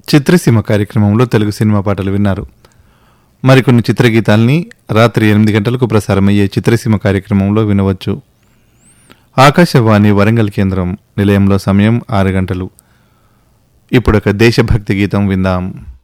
చిత్రసీమ కార్యక్రమంలో తెలుగు సినిమా పాటలు విన్నారు. మరికొన్ని చిత్రగీతాల్ని రాత్రి 8 గంటలకు ప్రసారమయ్యే చిత్రసీమ కార్యక్రమంలో వినవచ్చు. ఆకాశవాణి వరంగల్ కేంద్రం నిలయంలో సమయం 6 గంటలు. ఇప్పుడొక దేశభక్తి గీతం విందాం.